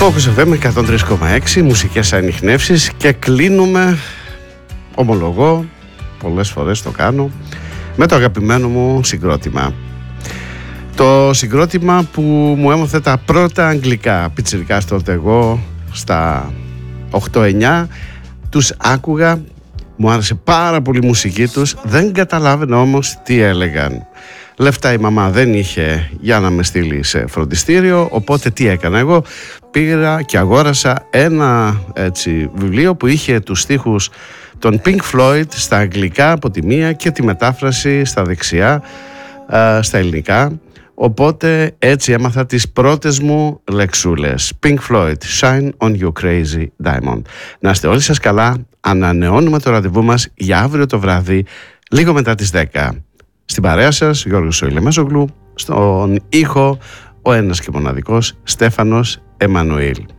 Focus FM 103,6, μουσικές ανιχνεύσεις, και κλείνουμε, ομολογώ, πολλές φορές το κάνω, με το αγαπημένο μου συγκρότημα. Το συγκρότημα που μου έμαθε τα πρώτα αγγλικά, πιτσιρικάς τότε εγώ, στα 8-9, τους άκουγα, μου άρεσε πάρα πολύ η μουσική τους, δεν καταλάβαινα όμως τι έλεγαν. Λεφτά η μαμά δεν είχε για να με στείλει σε φροντιστήριο, οπότε τι έκανα εγώ? Πήγα και αγόρασα ένα βιβλίο που είχε τους στίχους των Pink Floyd στα αγγλικά από τη μία και τη μετάφραση στα δεξιά, στα ελληνικά. Οπότε έτσι έμαθα τις πρώτες μου λεξούλες. Pink Floyd, Shine on You Crazy Diamond. Να είστε όλοι σας καλά. Ανανεώνουμε το ραντεβού μας για αύριο το βράδυ, λίγο μετά τις 10. Στην παρέα σας, Γιώργος Ηλεμέζογλου, στον ήχο ο ένας και μοναδικός Στέφανος Εμμανουήλ.